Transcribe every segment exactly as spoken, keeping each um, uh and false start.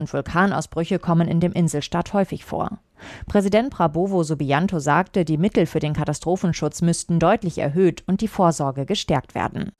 Und Vulkanausbrüche kommen in dem Inselstaat häufig vor. Präsident Prabowo Subianto sagte, die Mittel für den Katastrophenschutz müssten deutlich erhöht und die Vorsorge gestärkt werden.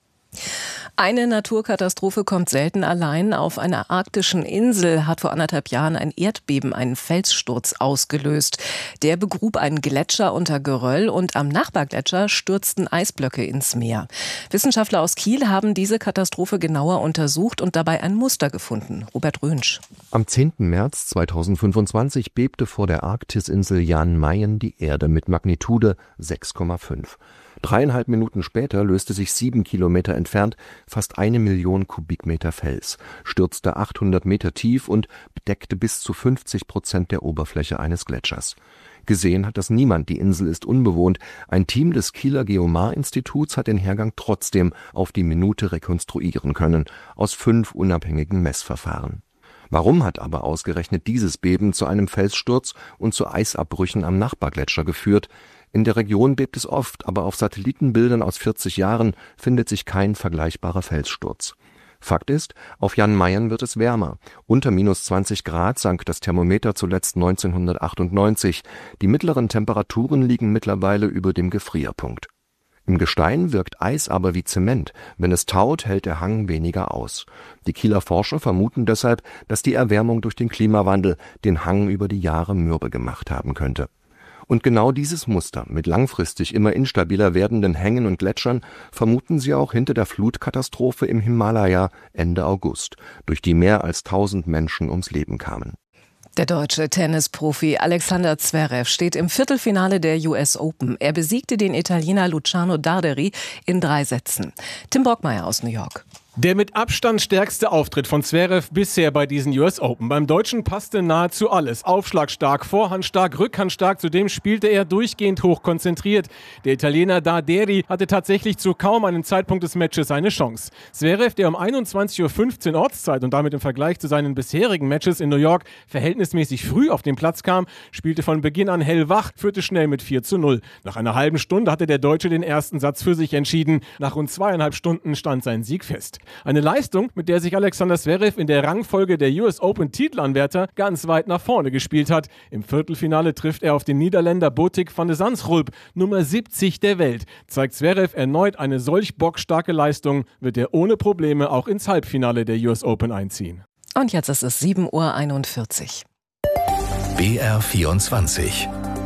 Eine Naturkatastrophe kommt selten allein. Auf einer arktischen Insel hat vor anderthalb Jahren ein Erdbeben einen Felssturz ausgelöst. Der begrub einen Gletscher unter Geröll und am Nachbargletscher stürzten Eisblöcke ins Meer. Wissenschaftler aus Kiel haben diese Katastrophe genauer untersucht und dabei ein Muster gefunden. Robert Rönsch. Am zehnten März zweitausendfünfundzwanzig bebte vor der Arktisinsel Jan Mayen die Erde mit Magnitude sechs Komma fünf. Dreieinhalb Minuten später löste sich sieben Kilometer entfernt fast eine Million Kubikmeter Fels, stürzte achthundert Meter tief und bedeckte bis zu fünfzig Prozent der Oberfläche eines Gletschers. Gesehen hat das niemand, die Insel ist unbewohnt. Ein Team des Kieler Geomar-Instituts hat den Hergang trotzdem auf die Minute rekonstruieren können, aus fünf unabhängigen Messverfahren. Warum hat aber ausgerechnet dieses Beben zu einem Felssturz und zu Eisabbrüchen am Nachbargletscher geführt? In der Region bebt es oft, aber auf Satellitenbildern aus vierzig Jahren findet sich kein vergleichbarer Felssturz. Fakt ist, auf Jan Mayen wird es wärmer. Unter minus zwanzig Grad sank das Thermometer zuletzt neunzehnhundertachtundneunzig. Die mittleren Temperaturen liegen mittlerweile über dem Gefrierpunkt. Im Gestein wirkt Eis aber wie Zement. Wenn es taut, hält der Hang weniger aus. Die Kieler Forscher vermuten deshalb, dass die Erwärmung durch den Klimawandel den Hang über die Jahre mürbe gemacht haben könnte. Und genau dieses Muster mit langfristig immer instabiler werdenden Hängen und Gletschern vermuten sie auch hinter der Flutkatastrophe im Himalaya Ende August, durch die mehr als tausend Menschen ums Leben kamen. Der deutsche Tennisprofi Alexander Zverev steht im Viertelfinale der U S Open. Er besiegte den Italiener Luciano Darderi in drei Sätzen. Tim Brockmeier aus New York. Der mit Abstand stärkste Auftritt von Zverev bisher bei diesen U S Open. Beim Deutschen passte nahezu alles. Aufschlagstark, vorhandstark, rückhandstark. Zudem spielte er durchgehend hoch konzentriert. Der Italiener Darderi hatte tatsächlich zu kaum einem Zeitpunkt des Matches eine Chance. Zverev, der um einundzwanzig Uhr fünfzehn Ortszeit und damit im Vergleich zu seinen bisherigen Matches in New York verhältnismäßig früh auf den Platz kam, spielte von Beginn an hellwach, führte schnell mit vier zu null. Nach einer halben Stunde hatte der Deutsche den ersten Satz für sich entschieden. Nach rund zweieinhalb Stunden stand sein Sieg fest. Eine Leistung, mit der sich Alexander Zverev in der Rangfolge der U S Open Titelanwärter ganz weit nach vorne gespielt hat. Im Viertelfinale trifft er auf den Niederländer Botic van de Zandschulp, Nummer siebzig der Welt. Zeigt Zverev erneut eine solch bockstarke Leistung, wird er ohne Probleme auch ins Halbfinale der U S Open einziehen. Und jetzt ist es sieben Uhr einundvierzig. B R vierundzwanzig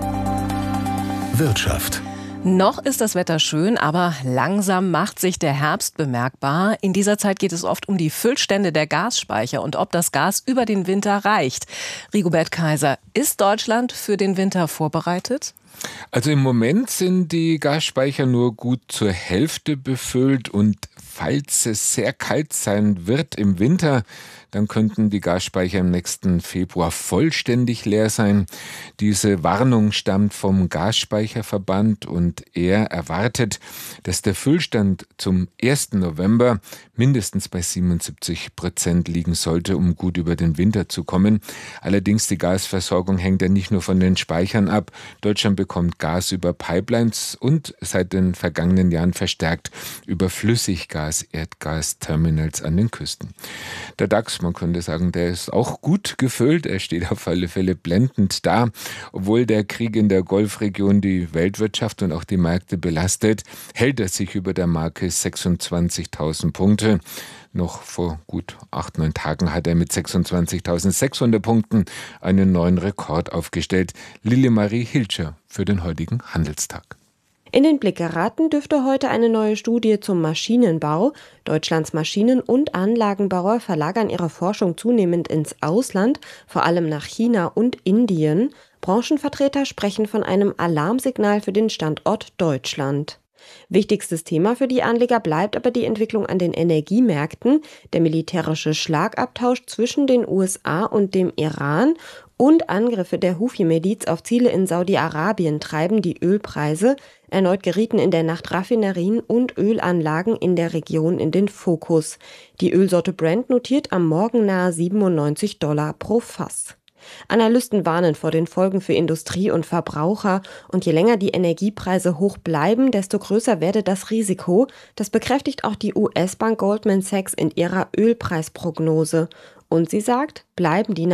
Wirtschaft. Noch ist das Wetter schön, aber langsam macht sich der Herbst bemerkbar. In dieser Zeit geht es oft um die Füllstände der Gasspeicher und ob das Gas über den Winter reicht. Rigobert Kaiser, ist Deutschland für den Winter vorbereitet? Also im Moment sind die Gasspeicher nur gut zur Hälfte befüllt und falls es sehr kalt sein wird im Winter, dann könnten die Gasspeicher im nächsten Februar vollständig leer sein. Diese Warnung stammt vom Gasspeicherverband und er erwartet, dass der Füllstand zum ersten November mindestens bei siebenundsiebzig Prozent liegen sollte, um gut über den Winter zu kommen. Allerdings die Gasversorgung hängt ja nicht nur von den Speichern ab. Deutschland bekommt Gas über Pipelines und seit den vergangenen Jahren verstärkt über Flüssiggas-Erdgasterminals an den Küsten. Der DAX, man könnte sagen, der ist auch gut gefüllt. Er steht auf alle Fälle blendend da. Obwohl der Krieg in der Golfregion die Weltwirtschaft und auch die Märkte belastet, hält er sich über der Marke sechsundzwanzigtausend Punkte. Noch vor gut acht, neun Tagen hat er mit sechsundzwanzigtausendsechshundert Punkten einen neuen Rekord aufgestellt. Lilly Marie Hilscher für den heutigen Handelstag. In den Blick geraten dürfte heute eine neue Studie zum Maschinenbau. Deutschlands Maschinen- und Anlagenbauer verlagern ihre Forschung zunehmend ins Ausland, vor allem nach China und Indien. Branchenvertreter sprechen von einem Alarmsignal für den Standort Deutschland. Wichtigstes Thema für die Anleger bleibt aber die Entwicklung an den Energiemärkten, der militärische Schlagabtausch zwischen den U S A und dem Iran und Angriffe der Huthi-Miliz auf Ziele in Saudi-Arabien treiben die Ölpreise. Erneut gerieten in der Nacht Raffinerien und Ölanlagen in der Region in den Fokus. Die Ölsorte Brent notiert am Morgen nahe siebenundneunzig Dollar pro Fass. Analysten warnen vor den Folgen für Industrie und Verbraucher und je länger die Energiepreise hoch bleiben, desto größer werde das Risiko. Das bekräftigt auch die U S-Bank Goldman Sachs in ihrer Ölpreisprognose. Und sie sagt, bleiben die